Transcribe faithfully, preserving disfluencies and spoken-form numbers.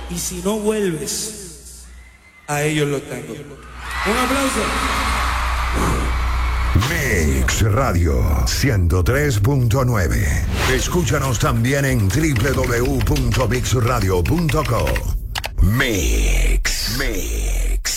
y si no vuelves, a ellos los tengo. Un aplauso. Mix Radio ciento tres punto nueve. Escúchanos también en doble u doble u doble u punto mix radio punto com. Mix. Mix.